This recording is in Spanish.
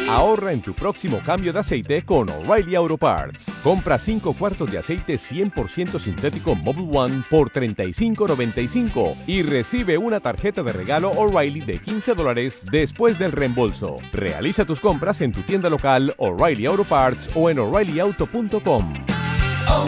Ahorra en tu próximo cambio de aceite con O'Reilly Auto Parts. Compra 5 cuartos de aceite 100% sintético Mobil One por $35.95 y recibe una tarjeta de regalo O'Reilly de $15 después del reembolso. Realiza tus compras en tu tienda local O'Reilly Auto Parts o en O'ReillyAuto.com.